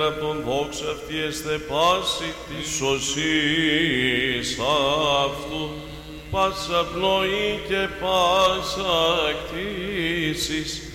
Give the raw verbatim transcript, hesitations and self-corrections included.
Απ' τον δόξα αυτή εστε πάση της σωσής αυτού, πάσα πνοή και πάσα κτήσεις,